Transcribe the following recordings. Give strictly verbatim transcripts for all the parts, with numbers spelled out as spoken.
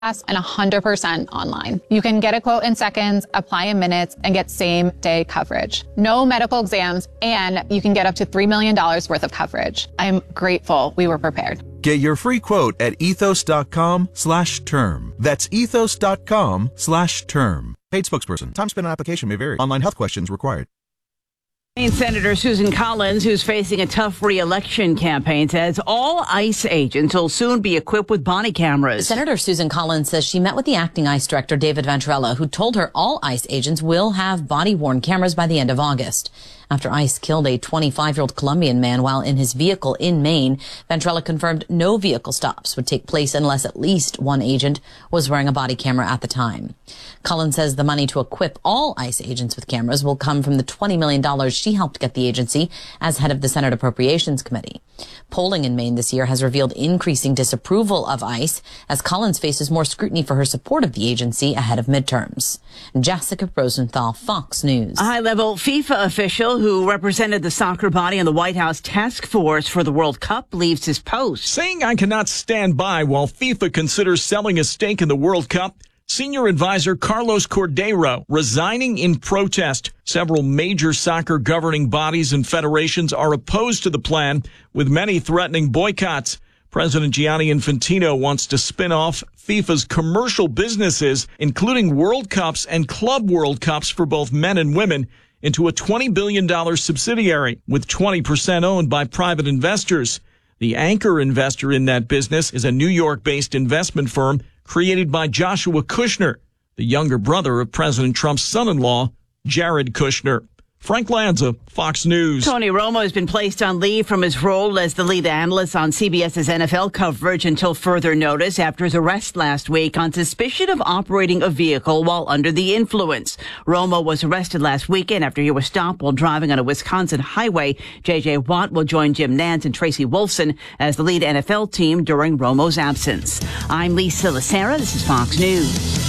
and one hundred percent online. You can get a quote in seconds, apply in minutes, and get same-day coverage. No medical exams, and you can get up to three million dollars worth of coverage. I'm grateful we were prepared. Get your free quote at ethos.com slash term. That's ethos.com slash term. Paid spokesperson. Time spent on application may vary. Online health questions required. Senator Susan Collins, who's facing a tough re-election campaign, says all ICE agents will soon be equipped with body cameras. Senator Susan Collins says she met with the acting ICE director, David Ventrella, who told her all ICE agents will have body-worn cameras by the end of August. After ICE killed a twenty-five-year-old Colombian man while in his vehicle in Maine, Ventrella confirmed no vehicle stops would take place unless at least one agent was wearing a body camera at the time. Collins says the money to equip all ICE agents with cameras will come from the twenty million dollars she helped get the agency as head of the Senate Appropriations Committee. Polling in Maine this year has revealed increasing disapproval of ICE as Collins faces more scrutiny for her support of the agency ahead of midterms. Jessica Rosenthal, Fox News. A high-level FIFA official who represented the soccer body on the White House task force for the World Cup leaves his post. Saying I cannot stand by while FIFA considers selling a stake in the World Cup, senior advisor Carlos Cordero resigning in protest. Several major soccer governing bodies and federations are opposed to the plan, with many threatening boycotts. President Gianni Infantino wants to spin off FIFA's commercial businesses, including World Cups and Club World Cups for both men and women, into a twenty billion dollars subsidiary, with twenty percent owned by private investors. The anchor investor in that business is a New York-based investment firm created by Joshua Kushner, the younger brother of President Trump's son-in-law, Jared Kushner. Frank Lanza, Fox News. Tony Romo has been placed on leave from his role as the lead analyst on CBS's N F L coverage until further notice after his arrest last week on suspicion of operating a vehicle while under the influence. Romo was arrested last weekend after he was stopped while driving on a Wisconsin highway. J J. Watt will join Jim Nantz and Tracy Wolfson as the lead N F L team during Romo's absence. I'm Lisa Lacera. This is Fox News.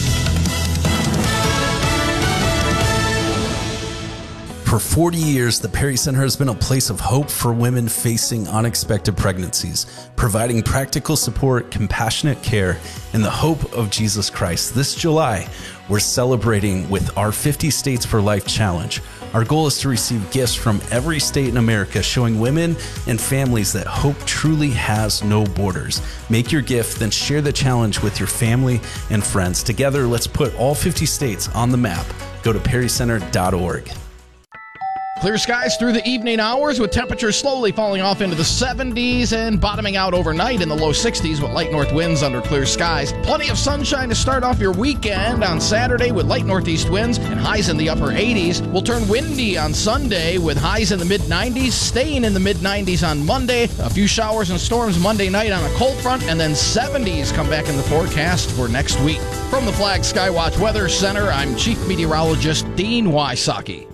For forty years, the Perry Center has been a place of hope for women facing unexpected pregnancies, providing practical support, compassionate care, and the hope of Jesus Christ. This July, we're celebrating with our fifty States for Life Challenge. Our goal is to receive gifts from every state in America, showing women and families that hope truly has no borders. Make your gift, then share the challenge with your family and friends. Together, let's put all fifty states on the map. Go to perry center dot org. Clear skies through the evening hours with temperatures slowly falling off into the seventies and bottoming out overnight in the low sixties with light north winds under clear skies. Plenty of sunshine to start off your weekend on Saturday with light northeast winds and highs in the upper eighties. We'll turn windy on Sunday with highs in the mid nineties, staying in the mid nineties on Monday. A few showers and storms Monday night on a cold front, and then seventies come back in the forecast for next week. From the Flag Skywatch Weather Center, I'm Chief Meteorologist Dean Wysocki.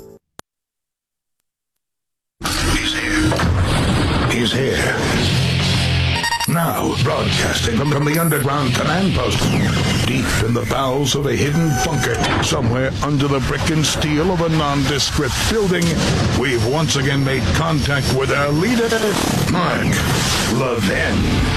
He's here. Now, broadcasting from, from the underground command post, deep in the bowels of a hidden bunker, somewhere under the brick and steel of a nondescript building, we've once again made contact with our leader, Mark Levin.